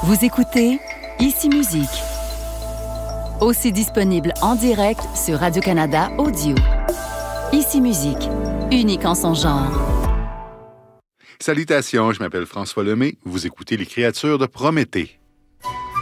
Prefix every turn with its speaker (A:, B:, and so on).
A: Vous écoutez Ici Musique, aussi disponible en direct sur Radio-Canada Audio. Ici Musique, unique en son genre.
B: Salutations, je m'appelle François Lemay. Vous écoutez Les Créatures de Prométhée.